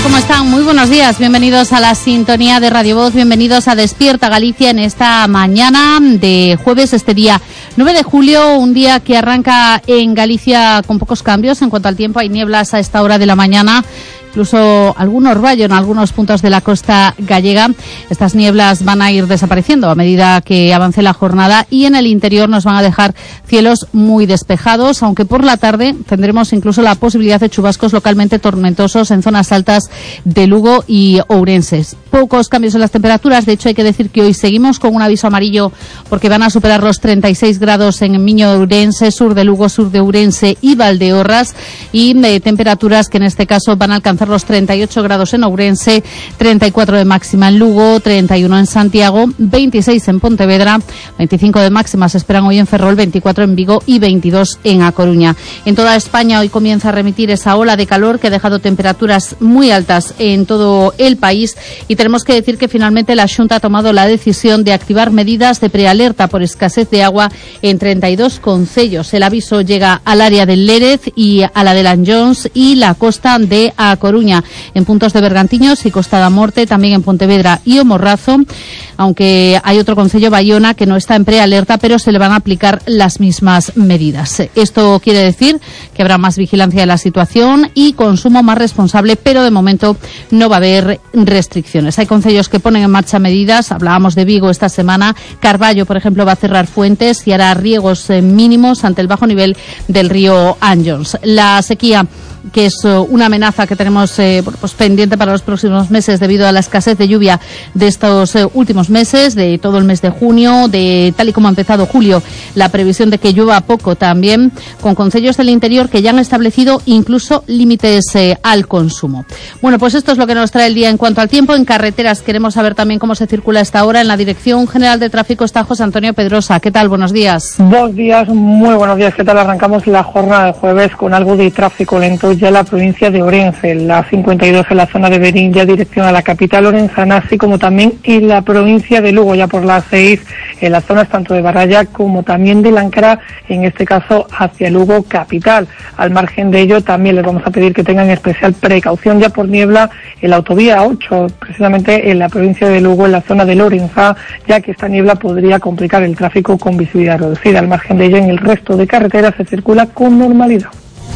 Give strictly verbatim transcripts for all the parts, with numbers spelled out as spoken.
¿Cómo están? Muy buenos días, bienvenidos a la sintonía de Radio Voz, bienvenidos a Despierta Galicia en esta mañana de jueves, este día nueve de julio, un día que arranca en Galicia con pocos cambios en cuanto al tiempo. Hay nieblas a esta hora de la mañana, incluso algún orvallo en algunos puntos de la costa gallega. Estas nieblas van a ir desapareciendo a medida que avance la jornada y en el interior nos van a dejar cielos muy despejados, aunque por la tarde tendremos incluso la posibilidad de chubascos localmente tormentosos en zonas altas de Lugo y Ourense. Pocos cambios en las temperaturas, de hecho hay que decir que hoy seguimos con un aviso amarillo porque van a superar los treinta y seis grados en Miño de Ourense, sur de Lugo, sur de Ourense y Valdeorras, y eh, temperaturas que en este caso van a alcanzar los treinta y ocho grados en Ourense, treinta y cuatro de máxima en Lugo, treinta y uno en Santiago, veintiséis en Pontevedra, veinticinco de máxima se esperan hoy en Ferrol, veinticuatro en Vigo y veintidós en A Coruña. En toda España hoy comienza a remitir esa ola de calor que ha dejado temperaturas muy altas en todo el país y tenemos que decir que finalmente la Xunta ha tomado la decisión de activar medidas de prealerta por escasez de agua en treinta y dos concellos. El aviso llega al área del Lérez y a la de Lanjons y la costa de A Coruña, en puntos de Bergantiños y Costa da Morte, también en Pontevedra y O Morrazo, aunque hay otro concello, Bayona, que no está en prealerta, pero se le van a aplicar las mismas medidas. Esto quiere decir que habrá más vigilancia de la situación y consumo más responsable, pero de momento no va a haber restricciones. Hay concellos que ponen en marcha medidas, hablábamos de Vigo esta semana, Carballo, por ejemplo, va a cerrar fuentes y hará riegos eh, mínimos ante el bajo nivel del río Anjons. La sequía, que es uh, una amenaza que tenemos eh, pues pendiente para los próximos meses debido a la escasez de lluvia de estos eh, últimos meses, de todo el mes de junio, de tal y como ha empezado julio, la previsión de que llueva poco también, con concellos del interior que ya han establecido incluso límites eh, al consumo. Bueno, pues esto es lo que nos trae el día en cuanto al tiempo. En carreteras queremos saber también cómo se circula a esta hora. En la Dirección General de Tráfico está José Antonio Pedrosa. ¿Qué tal? Buenos días. Buenos días, muy buenos días. ¿Qué tal? Arrancamos la jornada de jueves con algo de tráfico lento ya en la provincia de Ourense, la cincuenta y dos en la zona de Berín, ya dirección a la capital orensana, así como también en la provincia de Lugo, ya por las seis, en las zonas tanto de Baralla como también de Lancara, en este caso hacia Lugo capital. Al margen de ello, también les vamos a pedir que tengan especial precaución ya por niebla en la autovía ocho, precisamente en la provincia de Lugo, en la zona de Lorenza, ya que esta niebla podría complicar el tráfico con visibilidad reducida. Al margen de ello, en el resto de carreteras se circula con normalidad.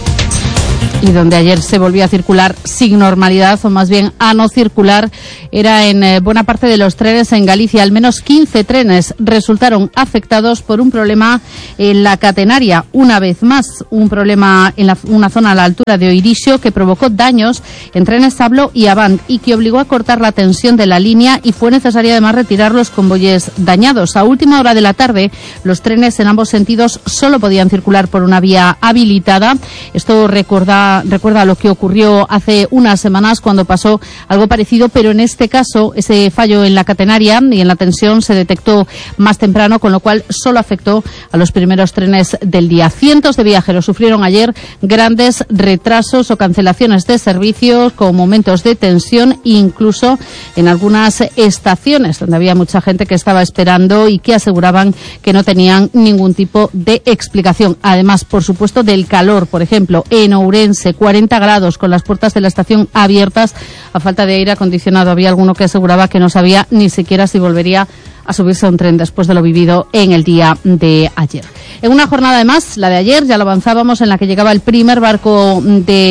Y donde ayer se volvió a circular sin normalidad, o más bien a no circular, era en eh, buena parte de los trenes en Galicia. Al menos quince trenes resultaron afectados por un problema en la catenaria. Una vez más, un problema en la, una zona a la altura de Oirixo que provocó daños en trenes Sablo y Avant y que obligó a cortar la tensión de la línea y fue necesario además retirar los convoyes dañados. A última hora de la tarde, los trenes en ambos sentidos solo podían circular por una vía habilitada. Esto recuerda Recuerda lo que ocurrió hace unas semanas cuando pasó algo parecido, pero en este caso ese fallo en la catenaria y en la tensión se detectó más temprano, con lo cual solo afectó a los primeros trenes del día. Cientos de viajeros sufrieron ayer grandes retrasos o cancelaciones de servicios con momentos de tensión, incluso en algunas estaciones donde había mucha gente que estaba esperando y que aseguraban que no tenían ningún tipo de explicación. Además, por supuesto, del calor, por ejemplo, en Ourense, cuarenta grados con las puertas de la estación abiertas a falta de aire acondicionado. Había alguno que aseguraba que no sabía ni siquiera si volvería a subirse a un tren después de lo vivido en el día de ayer. En una jornada además, la de ayer, ya lo avanzábamos, en la que llegaba el primer barco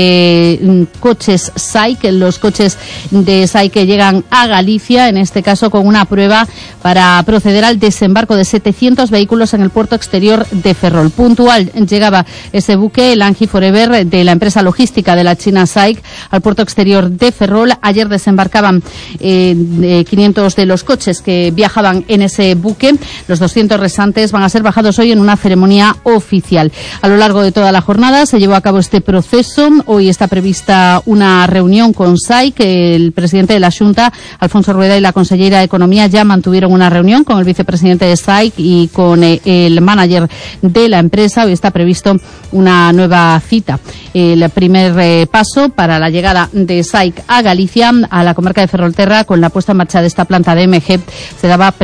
de coches S A I C, los coches de S A I C que llegan a Galicia, en este caso con una prueba para proceder al desembarco de setecientos vehículos en el puerto exterior de Ferrol. Puntual llegaba ese buque, el Angie Forever, de la empresa logística de la China S A I C, al puerto exterior de Ferrol. Ayer desembarcaban eh, quinientos de los coches que viajaban en ese buque. Los doscientos restantes van a ser bajados hoy en una ceremonia oficial. A lo largo de toda la jornada se llevó a cabo este proceso. Hoy está prevista una reunión con S A I, que el presidente de la Xunta, Alfonso Rueda, y la consellera de Economía ya mantuvieron una reunión con el vicepresidente de S A I y con eh, el manager de la empresa. Hoy está previsto una nueva cita. El primer eh, paso para la llegada de S A I a Galicia, a la comarca de Ferrolterra, con la puesta en marcha de esta planta de M G, se daba pre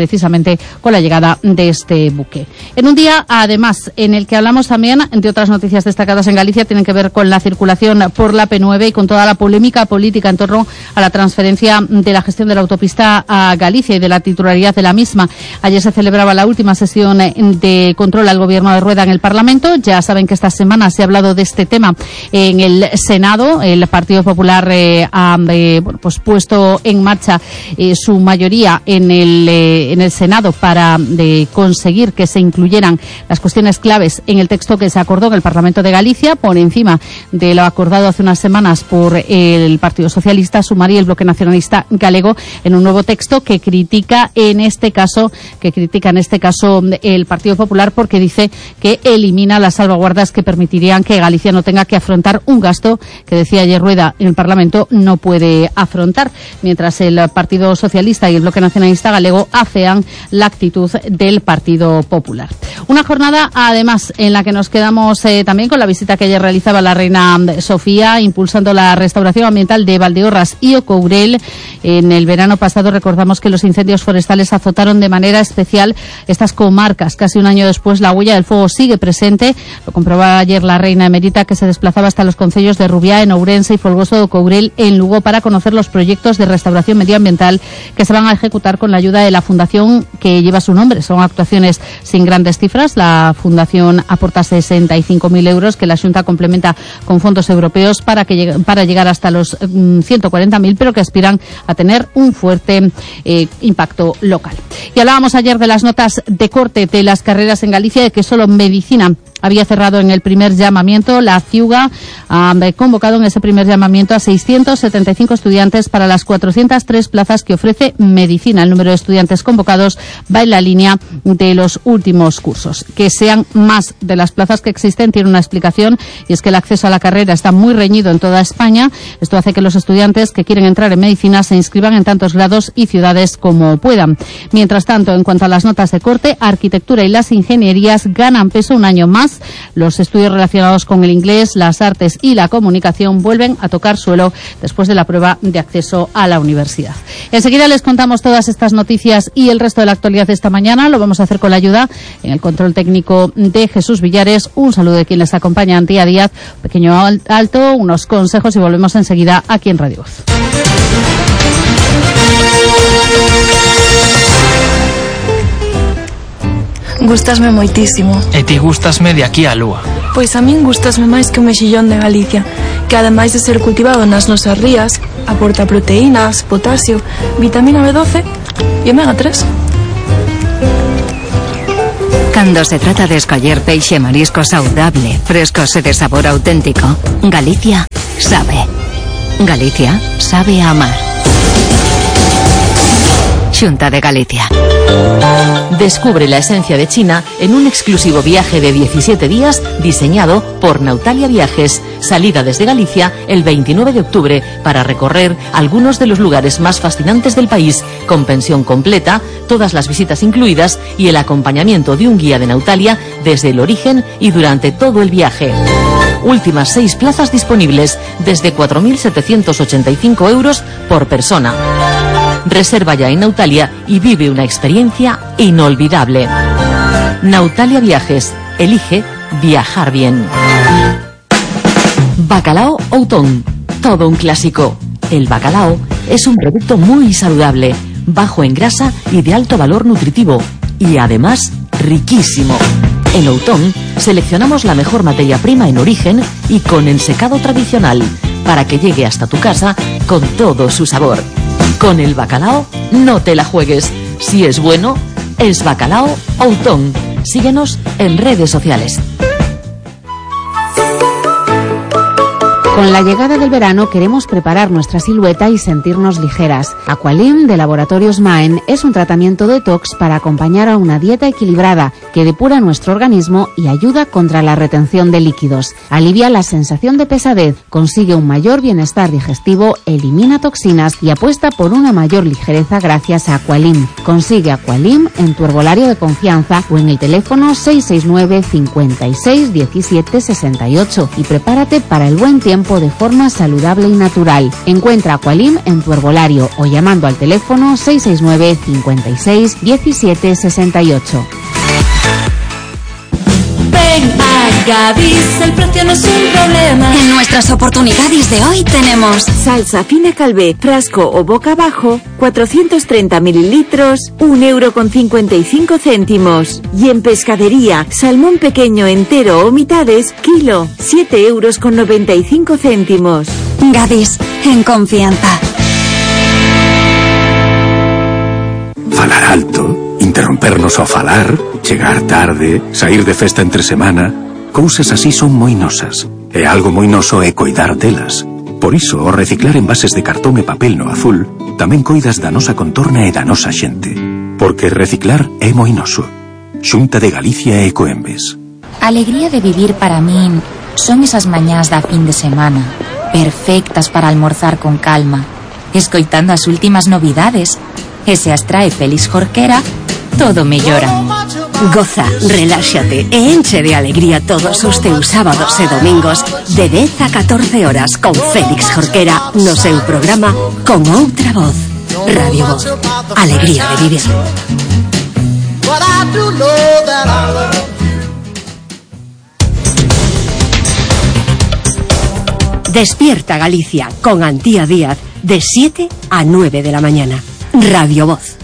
precisamente con la llegada de este buque. En un día, además, en el que hablamos también de otras noticias destacadas en Galicia, tienen que ver con la circulación por la P nueve y con toda la polémica política en torno a la transferencia de la gestión de la autopista a Galicia y de la titularidad de la misma. Ayer se celebraba la última sesión de control al gobierno de Rueda en el Parlamento. Ya saben que esta semana se ha hablado de este tema en el Senado. El Partido Popular eh, ha eh, bueno, pues puesto en marcha eh, su mayoría en el, eh, en el Senado para de conseguir que se incluyeran las cuestiones claves en el texto que se acordó en el Parlamento de Galicia, por encima de lo acordado hace unas semanas por el Partido Socialista, Sumar y el Bloque Nacionalista Galego, en un nuevo texto que critica en este caso, que critica en este caso el Partido Popular, porque dice que elimina las salvaguardas que permitirían que Galicia no tenga que afrontar un gasto que, decía ayer Rueda en el Parlamento, no puede afrontar, mientras el Partido Socialista y el Bloque Nacionalista Galego afean la actitud del Partido Popular. Una jornada, además, en la que nos quedamos eh, también con la visita que ayer realizaba la reina Sofía, impulsando la restauración ambiental de Valdeorras y Ocourel. En el verano pasado recordamos que los incendios forestales azotaron de manera especial estas comarcas. Casi un año después, la huella del fuego sigue presente. Lo comprobaba ayer la reina emérita, que se desplazaba hasta los concellos de Rubiá, en Ourense y Folgoso de Ocourel, en Lugo, para conocer los proyectos de restauración medioambiental que se van a ejecutar con la ayuda de la fundación que lleva su nombre. Son actuaciones sin grandes cifras. La fundación aporta sesenta y cinco mil euros que la Xunta complementa con fondos europeos para que llegue, para llegar hasta los um, ciento cuarenta mil, pero que aspiran a tener un fuerte eh, impacto local. Y hablábamos ayer de las notas de corte de las carreras en Galicia, de que solo medicina había cerrado en el primer llamamiento. La CIUGA ha convocado en ese primer llamamiento a seiscientos setenta y cinco estudiantes para las cuatrocientas tres plazas que ofrece medicina. El número de estudiantes convocados va en la línea de los últimos cursos. Que sean más de las plazas que existen tiene una explicación, y es que el acceso a la carrera está muy reñido en toda España. Esto hace que los estudiantes que quieren entrar en medicina se inscriban en tantos grados y ciudades como puedan. Mientras tanto, en cuanto a las notas de corte, arquitectura y las ingenierías ganan peso un año más. Los estudios relacionados con el inglés, las artes y la comunicación vuelven a tocar suelo después de la prueba de acceso a la universidad. Enseguida les contamos todas estas noticias y el resto de la actualidad de esta mañana. Lo vamos a hacer con la ayuda en el control técnico de Jesús Villares. Un saludo de quien les acompaña, Antía Díaz. Pequeño alto, unos consejos y volvemos enseguida aquí en Radio Voz. Gústasme moitísimo. E ti gústasme de aquí á lúa. Pois a min gústasme máis que o mexillón de Galicia, que ademais de ser cultivado nas nosas rías, aporta proteínas, potasio, vitamina B doce e omega tres. Cando se trata de escoller peixe marisco saudable, frescos e de sabor auténtico, Galicia sabe. Galicia sabe amar. Xunta de Galicia. Descubre la esencia de China en un exclusivo viaje de diecisiete días diseñado por Nautalia Viajes. Salida desde Galicia el veintinueve de octubre para recorrer algunos de los lugares más fascinantes del país, con pensión completa, todas las visitas incluidas y el acompañamiento de un guía de Nautalia desde el origen y durante todo el viaje. Últimas seis plazas disponibles desde cuatro mil setecientos ochenta y cinco euros por persona. Reserva ya en Nautalia y vive una experiencia inolvidable. Nautalia Viajes. Elige viajar bien. Bacalao Outón. Todo un clásico. El bacalao es un producto muy saludable, bajo en grasa y de alto valor nutritivo. Y además, riquísimo. En Outón seleccionamos la mejor materia prima en origen y con ensecado tradicional, para que llegue hasta tu casa con todo su sabor. Con el bacalao no te la juegues. Si es bueno, es Bacalao Outón. Síguenos en redes sociales. Con la llegada del verano queremos preparar nuestra silueta y sentirnos ligeras. Aqualim de Laboratorios Maen es un tratamiento detox para acompañar a una dieta equilibrada que depura nuestro organismo y ayuda contra la retención de líquidos. Alivia la sensación de pesadez, consigue un mayor bienestar digestivo, elimina toxinas y apuesta por una mayor ligereza gracias a Aqualim. Consigue Aqualim en tu herbolario de confianza o en el teléfono seis seis nueve, cincuenta y seis, diecisiete, sesenta y ocho y prepárate para el buen tiempo campo de forma saludable y natural. Encuentra Aqualim en tu herbolario o llamando al teléfono seis seis nueve, cincuenta y seis, diecisiete sesenta y ocho. Ven a Gadis, el precio no es un problema. En nuestras oportunidades de hoy tenemos salsa fina Calvé, frasco o boca abajo, cuatrocientos treinta mililitros, un euro con cincuenta y cinco céntimos. Y en pescadería, salmón pequeño entero o mitades, kilo, siete euros con noventa y cinco céntimos. Gadis, en confianza. Falar alto, interrompernos ao falar, chegar tarde, sair de festa entre semana, cousas así son moi nosas. E algo moi noso é coidar delas. Por iso, ao reciclar envases de cartón e papel no azul, tamén coidas da nosa contorna e da nosa xente. Porque reciclar é moi noso. Xunta de Galicia e Ecoembes. A alegría de vivir para min son esas mañás da fin de semana, perfectas para almorzar con calma, escoitando as últimas novidades. E se as trae Félix Jorquera, todo mellora. Goza, reláxate e enche de alegría todos os teus sábados e domingos de dez a catorce horas con Félix Jorquera no seu programa Con Outra Voz. Radio Voz. Alegría de vivir. Despierta Galicia con Antía Díaz de siete a nueve de la mañana. Radio Voz.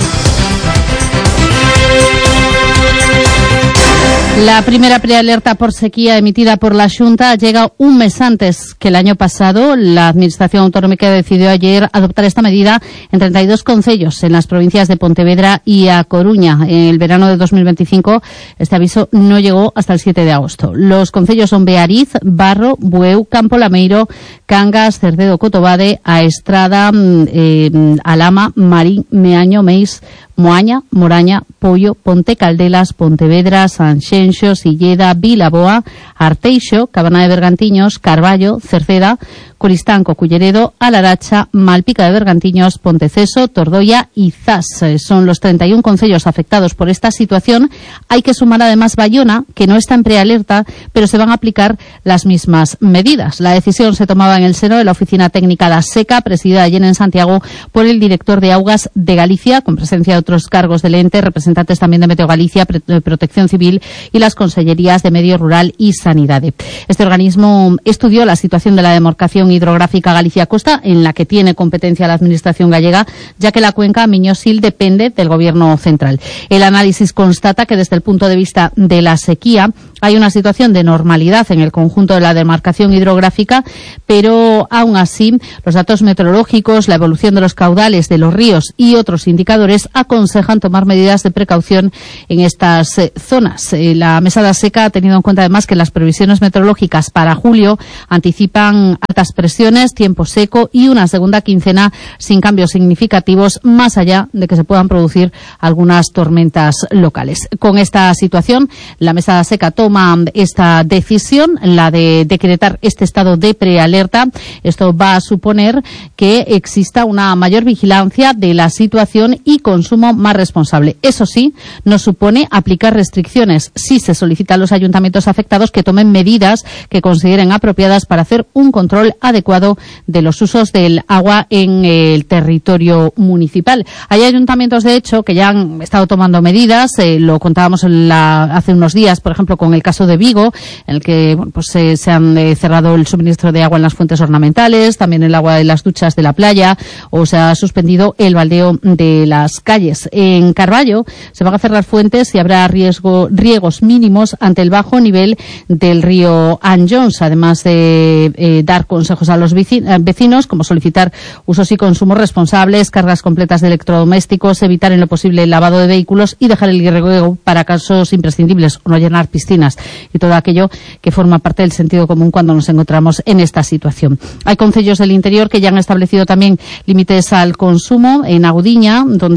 La primera prealerta por sequía emitida por la Xunta llega un mes antes que el año pasado. La Administración Autonómica decidió ayer adoptar esta medida en treinta y dos concellos en las provincias de Pontevedra y A Coruña. En el verano de dos mil veinticinco este aviso no llegó hasta el siete de agosto. Los concellos son Beariz, Barro, Bueu, Campo Lameiro, Cangas, Cerdedo, Cotobade, Aestrada, eh, Alama, Marín, Meaño, Meis, Moaña, Moraña, Pollo, Ponte Caldelas, Pontevedra, Sanxenxo, Silleda, Vilaboa, Arteixo, Cabana de Bergantiños, Carballo, Cerceda, Coristanco, Culleredo, Alaracha, Malpica de Bergantiños, Ponteceso, Tordoia y Zas. Son los treinta y un concellos afectados por esta situación. Hay que sumar además Bayona, que no está en prealerta, pero se van a aplicar las mismas medidas. La decisión se tomaba en el seno de la Oficina Técnica La Seca, presidida ayer en Santiago por el director de Augas de Galicia, con presencia de otros cargos del ente, representantes también de Meteo Galicia, Protección Civil y las consellerías de Medio Rural y Sanidad. Este organismo estudió la situación de la demarcación hidrográfica Galicia-Costa, en la que tiene competencia la Administración gallega, ya que la cuenca Miño-Sil depende del Gobierno central. El análisis constata que desde el punto de vista de la sequía hay una situación de normalidad en el conjunto de la demarcación hidrográfica, pero aún así los datos meteorológicos, la evolución de los caudales de los ríos y otros indicadores aconsejan tomar medidas de precaución en estas eh, zonas. Eh, la mesada seca ha tenido en cuenta además que las previsiones meteorológicas para julio anticipan altas presiones, tiempo seco y una segunda quincena sin cambios significativos, más allá de que se puedan producir algunas tormentas locales. Con esta situación, la mesada seca toma esta decisión, la de decretar este estado de prealerta. Esto va a suponer que exista una mayor vigilancia de la situación y consumo más responsable. Eso sí, no supone aplicar restricciones. Sí se solicita a los ayuntamientos afectados que tomen medidas que consideren apropiadas para hacer un control adecuado de los usos del agua en el territorio municipal. Hay ayuntamientos, de hecho, que ya han estado tomando medidas. Eh, lo contábamos en la, hace unos días, por ejemplo, con el caso de Vigo, en el que bueno, pues eh, se han eh, cerrado el suministro de agua en las fuentes ornamentales, también el agua de las duchas de la playa, o se ha suspendido el baldeo de las calles. En Carballo se van a cerrar fuentes y habrá riesgo, riegos mínimos ante el bajo nivel del río Anjons, además de eh, dar consejos a los vecinos, como solicitar usos y consumos responsables, cargas completas de electrodomésticos, evitar en lo posible el lavado de vehículos y dejar el riego para casos imprescindibles o no llenar piscinas y todo aquello que forma parte del sentido común cuando nos encontramos en esta situación. Hay concellos del interior que ya han establecido también límites al consumo. En Agudiña, donde la principal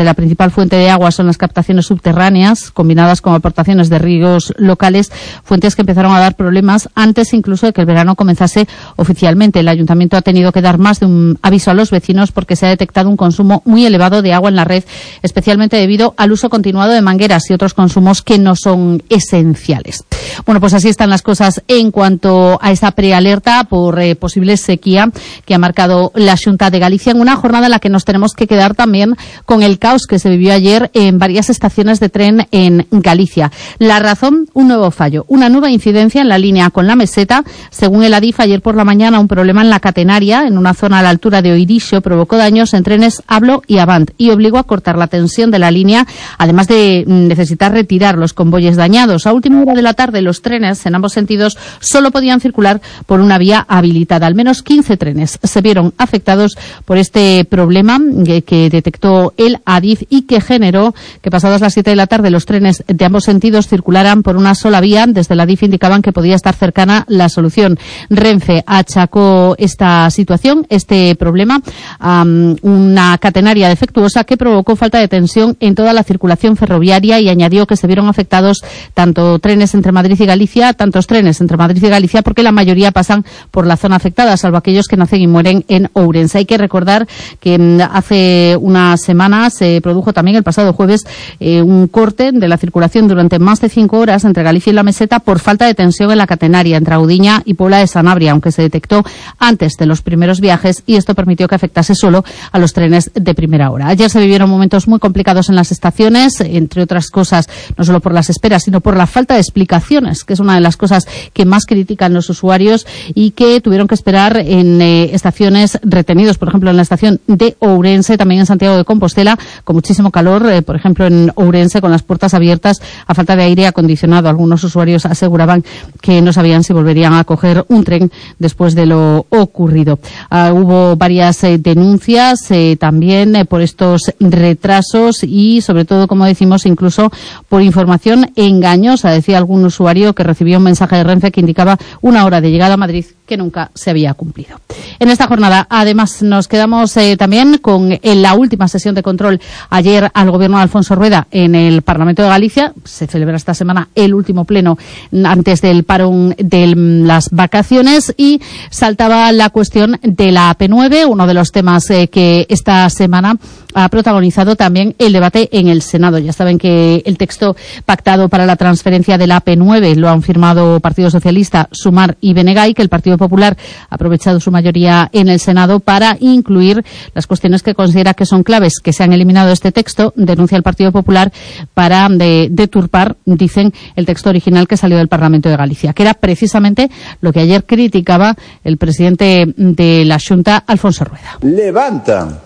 principal fuente de agua son las captaciones subterráneas, combinadas con aportaciones de ríos locales, fuentes que empezaron a dar problemas antes incluso de que el verano comenzase oficialmente. El ayuntamiento ha tenido que dar más de un aviso a los vecinos porque se ha detectado un consumo muy elevado de agua en la red, especialmente debido al uso continuado de mangueras y otros consumos que no son esenciales. Bueno, pues así están las cosas en cuanto a esa prealerta por eh, posible sequía que ha marcado la Xunta de Galicia en una jornada en la que nos tenemos que quedar también con el caos que se vivió ayer en varias estaciones de tren en Galicia. La razón, un nuevo fallo, una nueva incidencia en la línea con la Meseta. Según el Adif, ayer por la mañana un problema en la catenaria, en una zona a la altura de Oirixo, provocó daños en trenes Ablo y Avant y obligó a cortar la tensión de la línea, además de necesitar retirar los convoyes dañados. A última hora de la tarde, los trenes en ambos sentidos solo podían circular por una vía habilitada. Al menos quince trenes se vieron afectados por este problema que, que detectó el Adif y que generó que pasadas las siete de la tarde los trenes de ambos sentidos circularan por una sola vía. Desde el Adif indicaban que podía estar cercana la solución. Renfe achacó esta situación, este problema, a um, una catenaria defectuosa que provocó falta de tensión en toda la circulación ferroviaria y añadió que se vieron afectados tanto trenes entre Madrid y Galicia, tantos trenes entre Madrid y Galicia, porque la mayoría pasan por la zona afectada, salvo aquellos que nacen y mueren en Ourense. Hay que recordar que um, hace unas semanas se produjo también el pasado jueves eh, un corte de la circulación durante más de cinco horas entre Galicia y la Meseta por falta de tensión en la catenaria entre Audiña y Puebla de Sanabria, aunque se detectó antes de los primeros viajes, y esto permitió que afectase solo a los trenes de primera hora. Ayer se vivieron momentos muy complicados en las estaciones, entre otras cosas, no solo por las esperas, sino por la falta de explicaciones, que es una de las cosas que más critican los usuarios y que tuvieron que esperar en eh, estaciones retenidos, por ejemplo, en la estación de Ourense, también en Santiago de Compostela, con muchísimo calor, eh, por ejemplo, en Ourense, con las puertas abiertas, a falta de aire acondicionado. Algunos usuarios aseguraban que no sabían si volverían a coger un tren después de lo ocurrido. Uh, hubo varias eh, denuncias eh, también eh, por estos retrasos y, sobre todo, como decimos, incluso por información engañosa. Decía algún usuario que recibió un mensaje de Renfe que indicaba una hora de llegada a Madrid que nunca se había cumplido. En esta jornada, además, nos quedamos eh, también con en la última sesión de control ayer al gobierno de Alfonso Rueda en el Parlamento de Galicia. Se celebra esta semana el último pleno antes del parón de las vacaciones y saltaba la cuestión de la A P nueve, uno de los temas eh, que esta semana ha protagonizado también el debate en el Senado. Ya saben que el texto pactado para la transferencia de la A P nueve lo han firmado Partido Socialista, Sumar y Benegay, que el Partido Popular ha aprovechado su mayoría en el Senado para incluir las cuestiones que considera que son claves que se han eliminado de este texto. Denuncia el Partido Popular para de, deturpar, dicen, el texto original que salió del Parlamento de Galicia, que era precisamente lo que ayer criticaba el presidente de la Xunta, Alfonso Rueda. Levantan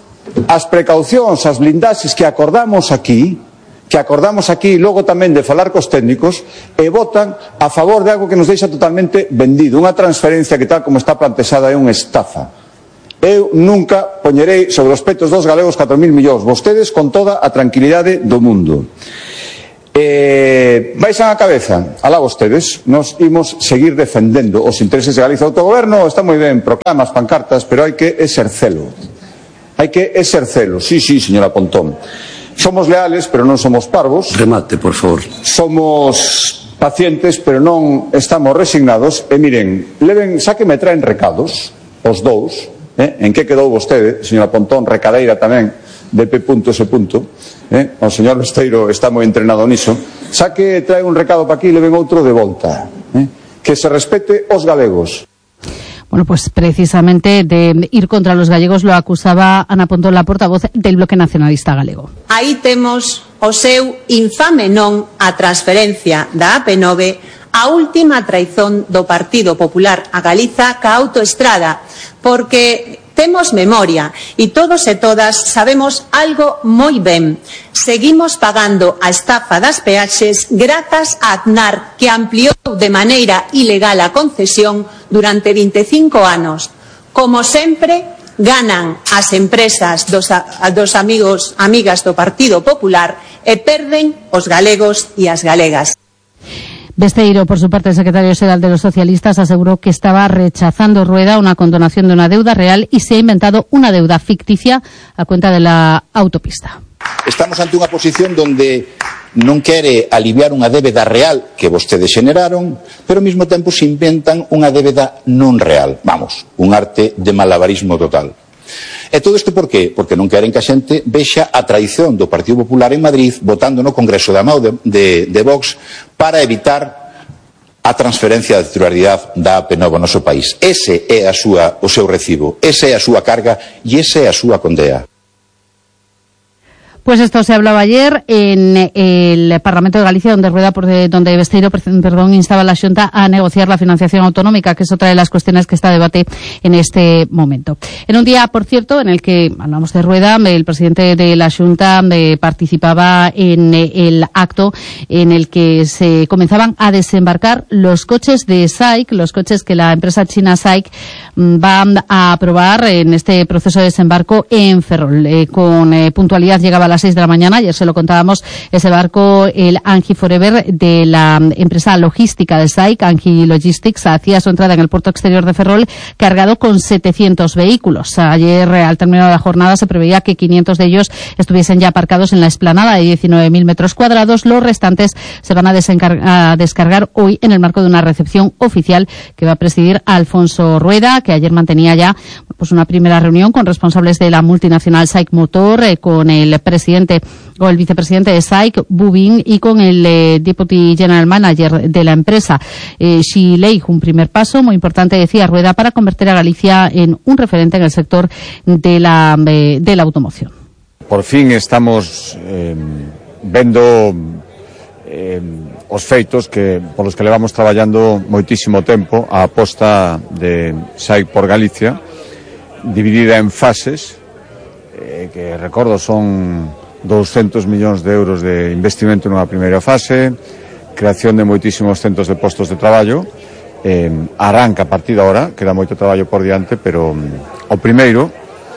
as precaucións, as blindaxes que acordamos aquí, que acordamos aquí logo tamén de falar cos técnicos, e votan a favor de algo que nos deixa totalmente vendido, unha transferencia que tal como está plantexada é unha estafa. Eu nunca poñerei sobre os petos dos galegos catro mil millóns, vostedes con toda a tranquilidade do mundo. Eh, baixan a cabeza, alá vostedes, nos imos seguir defendendo os intereses de Galicia. O autogoberno está moi ben, proclamas, pancartas, pero hai que exercelo. Hai que exercelo, sí, sí, señora Pontón. Somos leales, pero non somos parvos. Remate, por favor. Somos pacientes, pero non estamos resignados. E miren, leven, xa que me traen recados, os dous, eh? En que quedou vostede, señora Pontón, recadeira tamén, de P S. Eh? O señor Besteiro está moi entrenado niso. Xa que trae un recado para aquí, leven outro de volta. Eh? Que se respete os galegos. Bueno, pues precisamente de ir contra los gallegos lo acusaba Ana Pontón, la portavoz del Bloque Nacionalista Galego. Aí temos o seu infame non a transferencia da A P nove, a última traizón do Partido Popular a Galiza ca autoestrada, porque temos memoria e todos e todas sabemos algo moi ben. Seguimos pagando a estafa das peaxes grazas a Aznar, que ampliou de maneira ilegal a concesión durante vinte e cinco anos. Como sempre, ganan as empresas dos, a, dos amigos, amigas do Partido Popular e perden os galegos e as galegas. Besteiro, por su parte, el secretario general de los socialistas, aseguró que estaba rechazando Rueda una condonación de una deuda real y se ha inventado una deuda ficticia a cuenta de la autopista. Estamos ante unha posición donde non quere aliviar unha débeda real que vostedes xeneraron, pero ao mesmo tempo se inventan unha débeda non real. Vamos, un arte de malabarismo total. E todo isto por qué? Porque non queren que a xente vexa a traición do Partido Popular en Madrid votando no Congreso da mão de, de, de Vox para evitar a transferencia da titularidade da A P nove ao noso país. Ese é a súa, o seu recibo, esa é a súa carga e esa é a súa condea. Pues esto se hablaba ayer en el Parlamento de Galicia, donde Rueda, donde Besteiro, perdón, instaba a la Xunta a negociar la financiación autonómica, que es otra de las cuestiones que está a debate en este momento. En un día, por cierto, en el que hablamos de Rueda, el presidente de la Xunta participaba en el acto en el que se comenzaban a desembarcar los coches de S A I C, los coches que la empresa china S A I C va a aprobar en este proceso de desembarco en Ferrol. Eh, con eh, puntualidad llegaba a las seis de la mañana, ayer se lo contábamos, ese barco, el Anji Forever de la empresa logística de S A I C, Anji Logistics, hacía su entrada en el puerto exterior de Ferrol cargado con setecientos vehículos. Ayer, al término de la jornada, se preveía que quinientos de ellos estuviesen ya aparcados en la explanada de diecinueve mil metros cuadrados. Los restantes se van a, a descargar hoy en el marco de una recepción oficial que va a presidir Alfonso Rueda, que ayer mantenía ya pues una primera reunión con responsables de la multinacional S A I C Motor, eh, con el presidente o el vicepresidente de S A I C, Bubin, y con el eh, Deputy General Manager de la empresa, eh, Xi Lei. Un primer paso muy importante, decía Rueda, para convertir a Galicia en un referente en el sector de la, eh, de la automoción. Por fin estamos eh, vendo eh, os feitos que por los que levamos traballando moitísimo tempo, a aposta de S A I C por Galicia, dividida en fases, eh, que recordo son douscentos millóns de euros de investimento nunha primeira fase, creación de moitísimos centros de postos de traballo, eh, arranca a partir de ahora, queda moito traballo por diante, pero um, o primeiro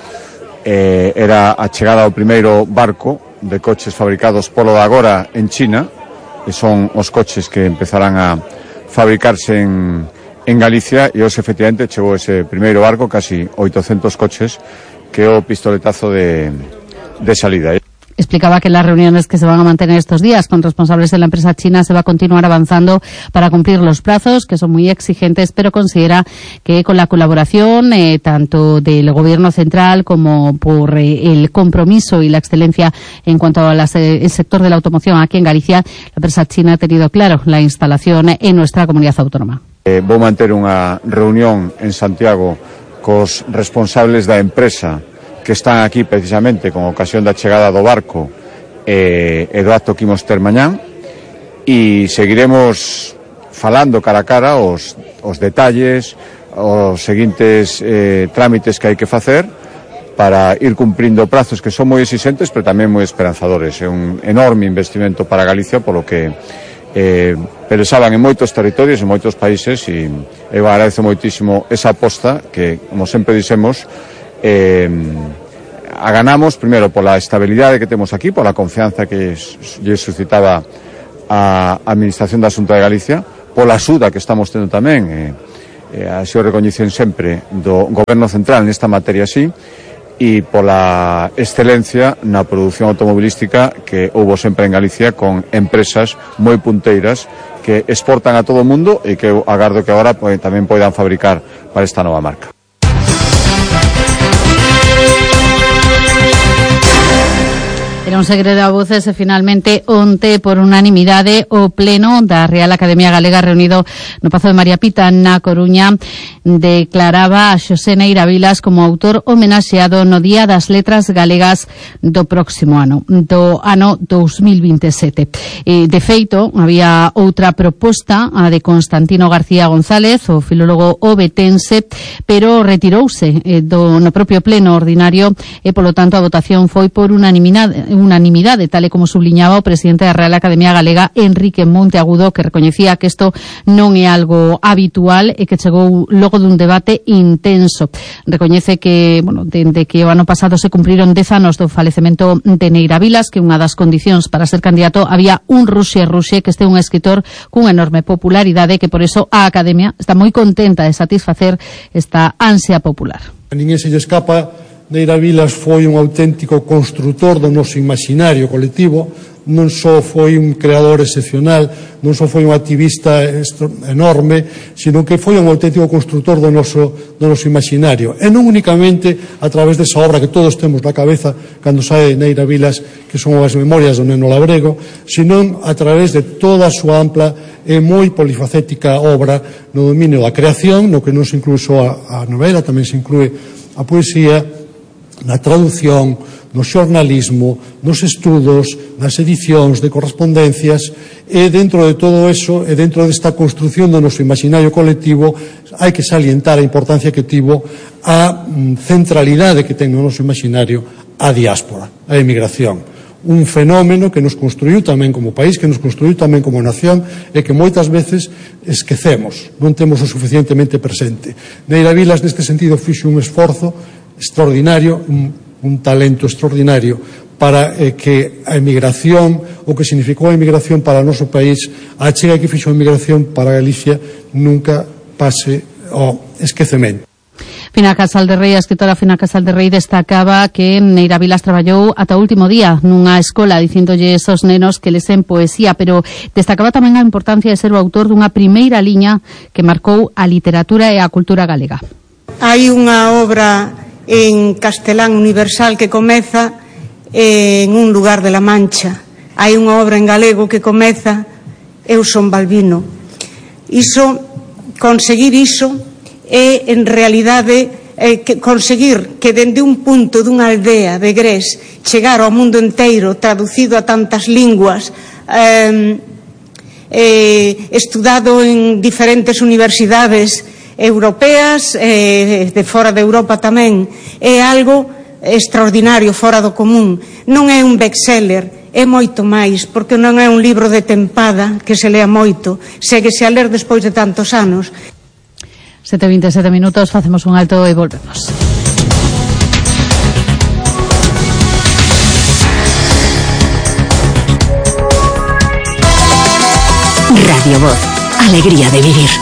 eh, era a chegada ao primeiro barco de coches fabricados polo de agora en China, que son os coches que empezarán a fabricarse en, en Galicia, e hoxe efectivamente chegou ese primeiro barco, casi oitocentos coches, que é o pistoletazo de, de salida. Explicaba que en las reuniones que se van a mantener estos días con responsables de la empresa china se va a continuar avanzando para cumplir los plazos, que son muy exigentes, pero considera que con la colaboración eh, tanto del gobierno central como por eh, el compromiso y la excelencia en cuanto al eh, sector de la automoción aquí en Galicia, la empresa china ha tenido claro la instalación en nuestra comunidad autónoma. Eh, vou manter unha reunión en Santiago cos responsables da empresa que están aquí precisamente con ocasión da chegada do barco eh, e do acto que imos ter mañán, e seguiremos falando cara a cara os, os detalles, os seguintes eh, trámites que hai que facer para ir cumprindo prazos que son moi exigentes pero tamén moi esperanzadores. É un enorme investimento para Galicia, polo que eh, pensaban en moitos territorios, en moitos países, e eu agradezo moitísimo esa aposta que, como sempre dixemos, Eh, a ganamos primeiro pola estabilidade que temos aquí, pola confianza que lle suscitaba a Administración da Xunta de Galicia, pola axuda que estamos tendo tamén, eh, eh, así o recoñecen sempre, do Goberno Central nesta materia así, e pola excelencia na produción automobilística que houbo sempre en Galicia, con empresas moi punteiras que exportan a todo o mundo e que eu agardo que agora pues, tamén poidan fabricar para esta nova marca. Era un segredo a voces e finalmente onte por unanimidade o pleno da Real Academia Galega reunido no Pazo de María Pita na Coruña declaraba a Xosé Neira Vilas como autor homenaxeado no Día das Letras Galegas do próximo ano, do ano dos mil veintesete. E, de feito, había outra proposta, a de Constantino García González, o filólogo obetense, pero retirouse eh, do, no propio pleno ordinario e, polo tanto, a votación foi por unanimidade unanimidade, tal e como subliñaba o presidente da Real Academia Galega, Enrique Monteagudo, que recoñecía que isto non é algo habitual e que chegou logo dun debate intenso. Recoñece que, bueno, dende que o ano pasado se cumpriron dez anos do falecemento de Neira Vilas, que unha das condicións para ser candidato había un Ruxe Ruxe, que este é un escritor cunha enorme popularidade, que por eso a Academia está moi contenta de satisfacer esta ansia popular. A ninguén se lle escapa Neira Vilas foi un auténtico construtor do noso imaginario colectivo, non só foi un creador excepcional, non só foi un activista enorme, sino que foi un auténtico construtor do noso, do noso imaginario. E non únicamente a través desa obra que todos temos na cabeza cando sae Neira Vilas, que son as Memorias do Neno Labrego, sino a través de toda a súa ampla e moi polifacética obra no dominio da creación, no que non se inclúe só a, a novela, tamén se inclúe a poesía, na traducción, no xornalismo, nos estudos, nas edicións de correspondencias, e dentro de todo eso, e dentro desta construción do noso imaginario colectivo, hai que salientar a importancia que tivo a centralidade que ten no noso imaginario a diáspora, a emigración. Un fenómeno que nos construiu tamén como país, que nos construiu tamén como nación, e que moitas veces esquecemos, non temos o suficientemente presente. Neira Vilas, neste sentido, fixo un esforzo extraordinario, un, un talento extraordinario para eh, que a emigración, o que significou a emigración para o noso país, a chega que fixo a emigración para Galicia nunca pase ao esquecemento. Fina Casal de Rei, a escritora Fina Casal de Rei destacaba que Neira Vilas traballou ata o último día nunha escola dicíndolle esos nenos que lesen poesía, pero destacaba tamén a importancia de ser o autor dunha primeira liña que marcou a literatura e a cultura galega. Hai unha obra en castelán universal que comeza en un lugar de la Mancha. Hai unha obra en galego que comeza Eu son Balbino. Iso, conseguir iso é en realidade eh, que conseguir que dende un punto dunha aldea de Grés chegar ao mundo inteiro traducido a tantas linguas, eh, eh, estudado en diferentes universidades europeas, eh, de fora de Europa tamén, é algo extraordinario, fora do común. Non é un bestseller, é moito máis, porque non é un libro de tempada que se lea moito, séguese a ler despois de tantos anos. sete e vinte e sete minutos, facemos un alto e volvemos. Radio Voz, alegría de vivir.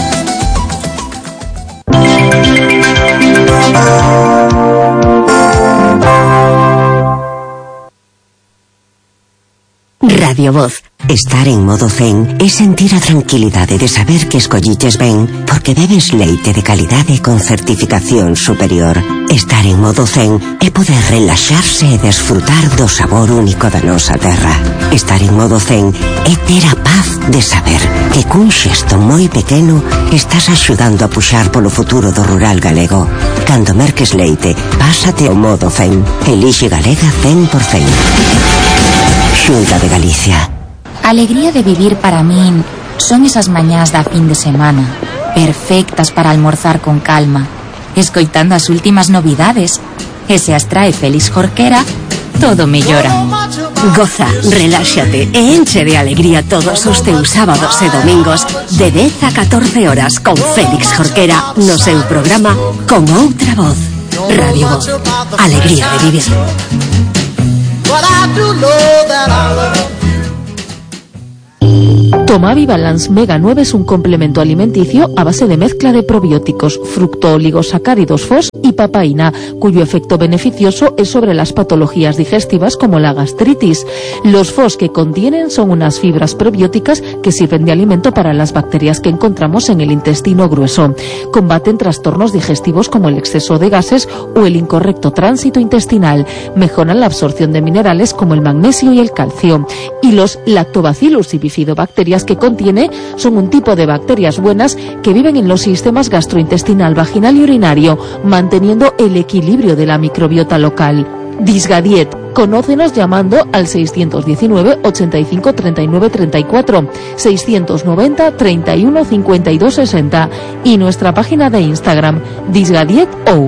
Radio Voz. Estar en modo zen é sentir a tranquilidade de saber que escolliches ben porque bebes leite de calidade con certificación superior. Estar en modo zen é poder relaxarse e desfrutar do sabor único da nosa terra. Estar en modo zen é ter a paz de saber que cun xesto moi pequeno estás axudando a puxar polo futuro do rural galego. Cando merques leite, pásate ao modo zen. Elixe Galega cen por cen. Xunta de Galicia. A alegría de vivir para min son esas mañás da fin de semana, perfectas para almorzar con calma, escoitando as últimas novidades, e se as trae Félix Jorquera, todo mellora. Goza, reláxate e enche de alegría todos os teus sábados e domingos de dez a catorce horas con Félix Jorquera no seu programa Con Outra Voz. Radio Voz, alegría de vivir. Tomavi Balance Mega nueve es un complemento alimenticio a base de mezcla de probióticos, fructooligosacáridos F O S y papaína, cuyo efecto beneficioso es sobre las patologías digestivas como la gastritis. Los F O S que contienen son unas fibras probióticas que sirven de alimento para las bacterias que encontramos en el intestino grueso. Combaten trastornos digestivos como el exceso de gases o el incorrecto tránsito intestinal. Mejoran la absorción de minerales como el magnesio y el calcio. Y los Lactobacillus y bifidobacterias que contiene son un tipo de bacterias buenas que viven en los sistemas gastrointestinal, vaginal y urinario, manteniendo el equilibrio de la microbiota local. Disgadiet. Conócenos llamando al seiscientos diecinueve, ochenta y cinco, treinta y nueve, treinta y cuatro, seiscientos noventa, treinta y uno, cincuenta y dos, sesenta y nuestra página de Instagram, DisgadietO.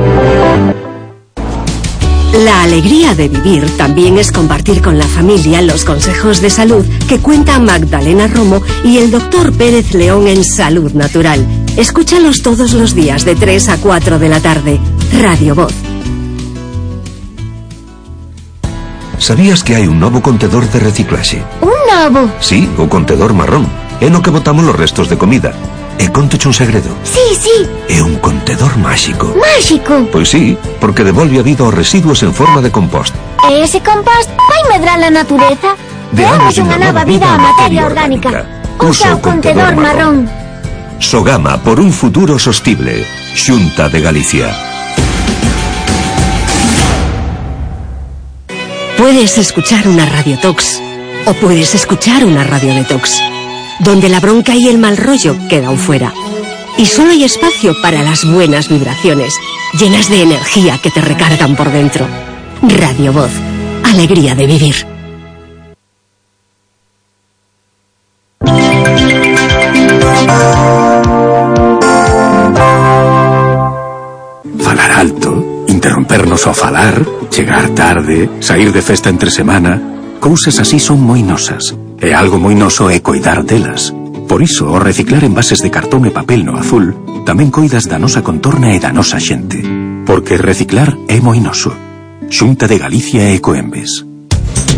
La alegría de vivir también es compartir con la familia los consejos de salud que cuenta Magdalena Romo y el doctor Pérez León en Salud Natural. Escúchalos todos los días de tres a cuatro de la tarde. Radio Voz. Sabías que hai un novo contedor de reciclaxe? Un novo? Sí, o contedor marrón. É no que botamos los restos de comida. E contoche un segredo. Sí, sí. É un contedor máxico. Máxico. Pois sí, porque devolve a vida aos residuos en forma de compost. E ese compost vai medrar a natureza? Deamos unha nova vida á materia orgánica. Usa o contedor marrón. Sogama por un futuro sostible. Xunta de Galicia. Puedes escuchar una radiotox o puedes escuchar una radio detox, donde la bronca y el mal rollo quedan fuera. Y solo hay espacio para las buenas vibraciones, llenas de energía que te recargan por dentro. Radio Voz, alegría de vivir. Falar alto, interrompernos ao falar, chegar tarde, sair de festa entre semana, cousas así son moi nosas. E algo moi noso é coidar delas. Por iso, ao reciclar envases de cartón e papel no azul, tamén coidas da nosa contorna e da nosa xente. Porque reciclar é moi noso. Xunta de Galicia e Ecoembes.